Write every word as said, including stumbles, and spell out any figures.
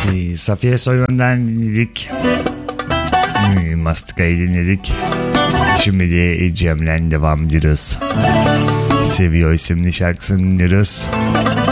Ee, Safiye Soyun'dan dinledik. Ee, Mastika'yı dinledik. Şimdi de Cem'le devam ediyoruz. Seviyor isimli şarkısını dinliyoruz.